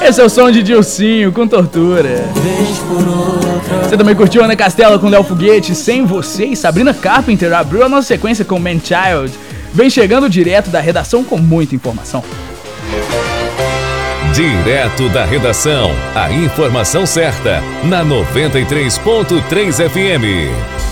Esse é o som de Dilcinho com Tortura. Você também curtiu Ana Castela com Léo Foguete, Sem Você, e Sabrina Carpenter abriu a nossa sequência com Man Child. Vem chegando direto da redação com muita informação. Direto da redação, a informação certa, na 93.3 FM.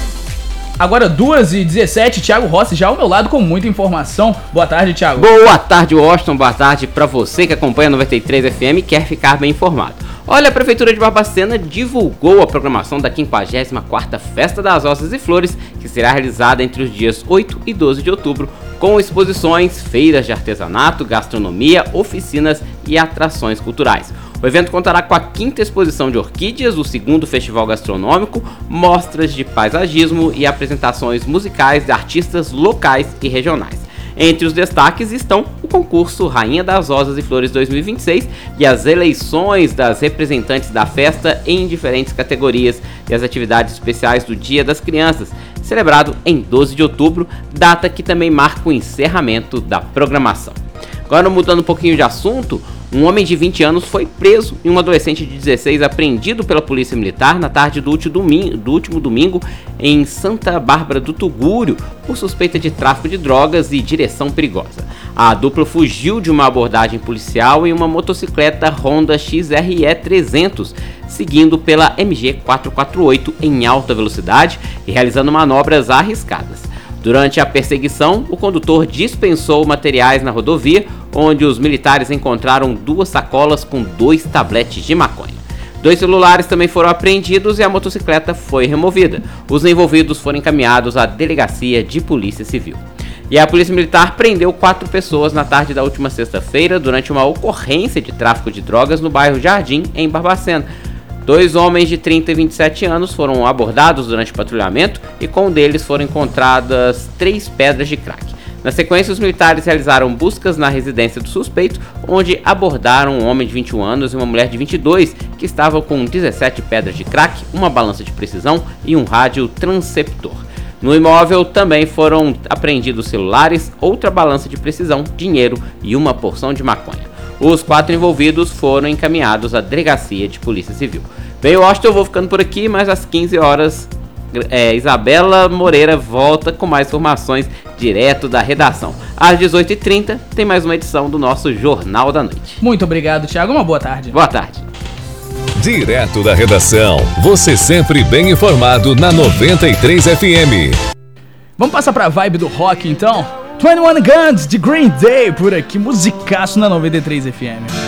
Agora 2h17, Thiago Rossi já ao meu lado com muita informação. Boa tarde, Thiago. Boa tarde, Washington. Boa tarde para você que acompanha a 93 FM e quer ficar bem informado. Olha, a Prefeitura de Barbacena divulgou a programação da 54ª Festa das Rosas e Flores, que será realizada entre os dias 8 e 12 de outubro, com exposições, feiras de artesanato, gastronomia, oficinas e atrações culturais. O evento contará com a 5ª exposição de orquídeas, o 2º festival gastronômico, mostras de paisagismo e apresentações musicais de artistas locais e regionais. Entre os destaques estão o concurso Rainha das Rosas e Flores 2026 e as eleições das representantes da festa em diferentes categorias e as atividades especiais do Dia das Crianças, celebrado em 12 de outubro, data que também marca o encerramento da programação. Agora, mudando um pouquinho de assunto, um homem de 20 anos foi preso e um adolescente de 16 apreendido pela Polícia Militar na tarde do último domingo em Santa Bárbara do Tugúrio por suspeita de tráfico de drogas e direção perigosa. A dupla fugiu de uma abordagem policial em uma motocicleta Honda XRE 300, seguindo pela MG 448 em alta velocidade e realizando manobras arriscadas. Durante a perseguição, o condutor dispensou materiais na rodovia, onde os militares encontraram 2 sacolas com 2 tabletes de maconha. 2 celulares também foram apreendidos e a motocicleta foi removida. Os envolvidos foram encaminhados à Delegacia de Polícia Civil. E a Polícia Militar prendeu 4 pessoas na tarde da última sexta-feira durante uma ocorrência de tráfico de drogas no bairro Jardim, em Barbacena. 2 homens de 30 e 27 anos foram abordados durante o patrulhamento e com um deles foram encontradas 3 pedras de crack. Na sequência, os militares realizaram buscas na residência do suspeito, onde abordaram um homem de 21 anos e uma mulher de 22, que estavam com 17 pedras de crack, uma balança de precisão e um rádio transceptor. No imóvel também foram apreendidos celulares, outra balança de precisão, dinheiro e uma porção de maconha. Os 4 envolvidos foram encaminhados à Delegacia de Polícia Civil. Bem, eu acho que eu vou ficando por aqui, mas às 15 horas, Isabela Moreira volta com mais informações direto da redação. Às 18h30 tem mais uma edição do nosso Jornal da Noite. Muito obrigado, Thiago. Uma boa tarde. Boa tarde. Direto da redação, você sempre bem informado na 93 FM. Vamos passar pra vibe do rock, então? 21 Guns de Green Day por aqui, musicaço na 93 FM.